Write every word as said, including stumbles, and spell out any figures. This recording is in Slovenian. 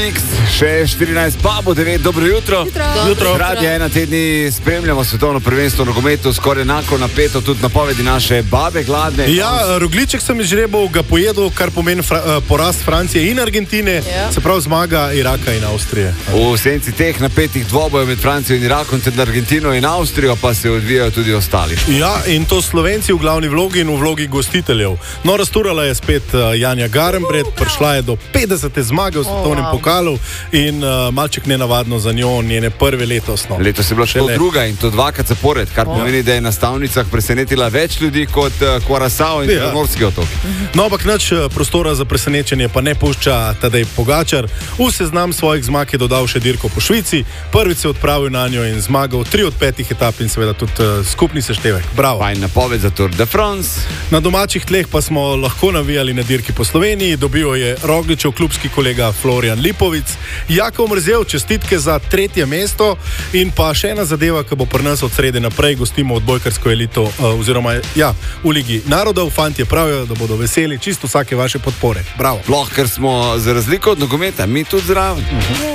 Še štirinajst, pa bo devet, dobro jutro. Jutro. Jutro. Radi ena tedni spremljamo svetovno prvenstvo v nogometu, skoraj enako napeto, tudi napovedi naše babe gladne. Ja, rogliček sem izžrebal, ga pojedel, kar pomeni fra, poraz Francije in Argentine, ja. Se pravi zmaga Iraka in Avstrije. V senci teh napetih dvobojev med Francijo in Irakom, ter Argentino in Avstrijo pa se odvijajo tudi ostali. Ja, in to Slovenci v glavni vlogi in v vlogi gostiteljev. No, razturala je spet uh, Janja Garnbret, prišla je do petdesete zmage v svetovnem oh, wow. pokalu in uh, malček nenavadno za njo, njene prve letos. No. Letos je bila še to druga in to dvakrat zapored, kar oh. pomeni, da je na stavnicah presenetila več ljudi kot uh, Curaçao in ja. Morski otok. No, ampak nič prostora za presenečenje pa ne pušča Tadej Pogačar. V seznam svojih zmag je dodal še dirko po Švici, prvič se odpravil na njo in zmagal tri od petih etap in seveda tudi uh, skupni seštevek. Bravo. Pa in napoved za Tour de France. Na domačih tleh pa smo lahko navijali na dirki po Sloveniji, dobil je Rogličev klubski kolega Florian Lipovic, Jakov Mrzel, čestitke za tretje mesto in pa še ena zadeva, ki bo pri nas od srede naprej, gostimo odbojkarsko elito uh, oziroma ja, v Ligi narodov. Fantje pravijo, da bodo veseli čisto vsake vaše podpore. Bravo. Ploh, ker smo za razliko od nogometa, mi tudi zraven. Uh-huh.